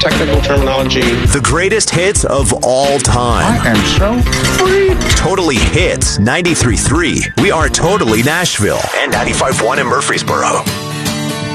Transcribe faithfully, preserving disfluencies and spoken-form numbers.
technical terminology. The greatest hits of all time. I am so free. Totally Hits ninety-three point three. We are Totally Nashville. And ninety-five point one in Murfreesboro.